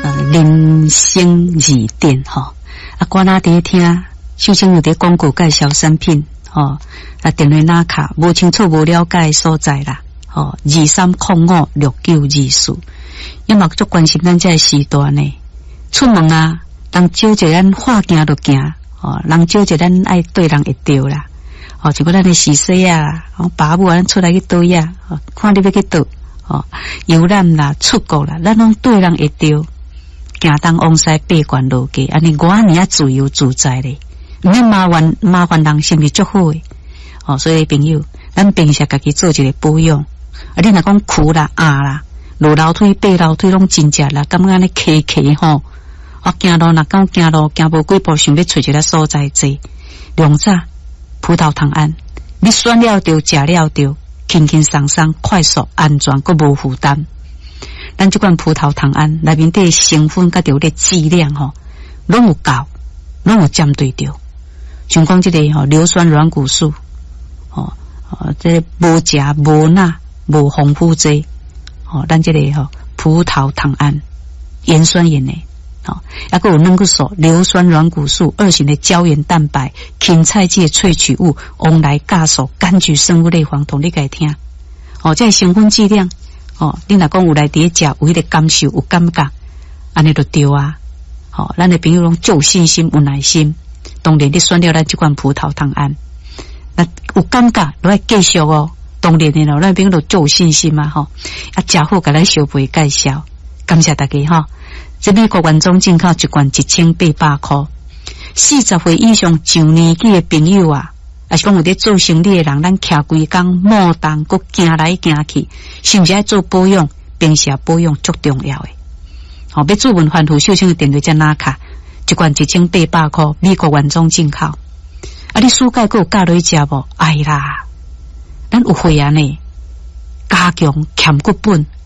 人生二点哈，我那伫听，首先有伫广告介绍产品电话拿卡无清楚无了解的所在啦，23056924，因嘛足关心咱这时段呢，出门啊，人少者咱话行就行人少者咱爱对人会对啦，就讲咱的洗洗啊，爸母咱出来去倒呀，看你要去倒。游览啦、出国啦，咱拢对人会对，行东往西八关路街，安尼我尔啊自由自在咧，毋免麻烦人，是毋是足好诶？所以朋友，咱平时家己做一个保养，你若讲苦啦、啦，落楼梯、爬楼梯拢真正啦，感觉安尼崎吼，行路若讲行路行无几步，想要找一个所在坐，两早葡萄糖胺，你选了着，食了着。轻轻松松、快速、安全，佮无负担。咱这款葡萄糖胺内面的成分佮着的剂量拢有够，拢有针对着。像讲这个硫酸软骨素，这无食无钠无防腐剂，咱这个葡萄糖胺盐酸盐诶。还有能够素、硫酸软骨素、2型的胶原蛋白、芹菜剂萃取物、翁来酵素、柑橘生物类黄酮，你该听。这成分剂量，你若讲有来伫食，有迄个感受，有感觉，安尼就对啊。咱的朋友拢足有信心、有耐心。当然，你选了咱这款葡萄糖胺，那有感觉，都要继续哦。当然的咯，咱朋友都足有信心嘛食好，甲咱小辈介绍，感谢大家这美国原装进口一罐1800块，40岁以上上年纪的朋友啊，还是讲有在做生意的人，咱徛规工莫动，佮行来行去，是毋是爱做保养？平时保养足重要的。要注文反复首先的电话才拿卡，一罐1800块，美国原装进口。你暑假佮有教落去食无？哎啦，咱有会员呢，加强欠骨本。